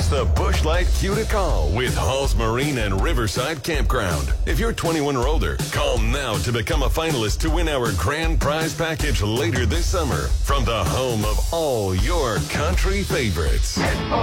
is the Busch Light Cue to Call with Halls Marine and Riverside Campground. If you're 21 or older, call now to become a finalist to win our grand prize package later this summer from the home of all your country favorites.